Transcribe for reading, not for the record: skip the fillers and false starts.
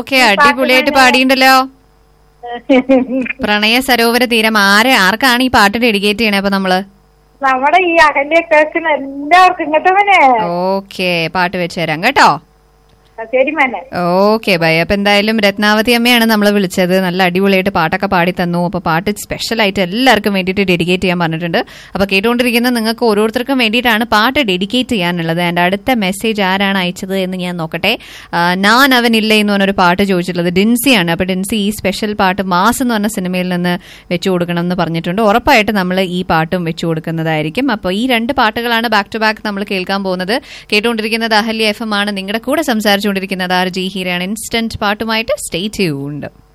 Okay, അടിപൊളിയായിട്ട് പാടിയുണ്ടല്ലോ. പ്രണയ സരോവര തീരം ആർക്കാണ് ഈ പാട്ട് ഡെഡിക്കേറ്റ് ചെയ്യണേ അപ്പൊ നമ്മള്? നമ്മുടെ ഈ അകലെ കേൾക്കുന്ന എല്ലാവർക്കും ഇങ്ങോട്ട് മോനെ. ഓക്കെ, പാട്ട് വെച്ചുതരാം കേട്ടോ. ശരി മോനെ. Okay bye. അപ്പൊ എന്തായാലും രത്നാവതി അമ്മയാണ് നമ്മളെ വിളിച്ചത്. നല്ല അടിപൊളിയായിട്ട് പാട്ടൊക്കെ പാടി തന്നു. അപ്പൊ പാട്ട് സ്പെഷ്യൽ ആയിട്ട് എല്ലാവർക്കും വേണ്ടിയിട്ട് ഡെഡിക്കേറ്റ് ചെയ്യാൻ പറഞ്ഞിട്ടുണ്ട്. അപ്പൊ കേട്ടുകൊണ്ടിരിക്കുന്ന നിങ്ങൾക്ക് ഓരോരുത്തർക്കും വേണ്ടിയിട്ടാണ് പാട്ട് ഡെഡിക്കേറ്റ് ചെയ്യാനുള്ളത്. എന്റെ അടുത്ത മെസ്സേജ് ആരാണ് അയച്ചത് എന്ന് ഞാൻ നോക്കട്ടെ. ഞാൻ അവനില്ല എന്ന് പറഞ്ഞൊരു പാട്ട് ചോദിച്ചിട്ടുള്ളത് ഡിൻസിയാണ്. അപ്പൊ ഡിൻസി ഈ സ്പെഷ്യൽ പാട്ട് മാസ് എന്ന് പറഞ്ഞ സിനിമയിൽ നിന്ന് വെച്ചു കൊടുക്കണം എന്ന് പറഞ്ഞിട്ടുണ്ട്. ഉറപ്പായിട്ട് നമ്മൾ ഈ പാട്ടും വെച്ചു കൊടുക്കുന്നതായിരിക്കും. അപ്പൊ ഈ രണ്ട് പാട്ടുകളാണ് ബാക്ക് ടു ബാക്ക് നമ്മൾ കേൾക്കാൻ പോകുന്നത്. കേട്ടുകൊണ്ടിരിക്കുന്നത് അഹല്യ FM ആണ്. നിങ്ങളുടെ കൂടെ സംസാരിച്ചുകൊണ്ടിരിക്കുന്നത് RJ ഹീരയാണ്. Instant പാട്ടുമായിട്ട് stay tuned.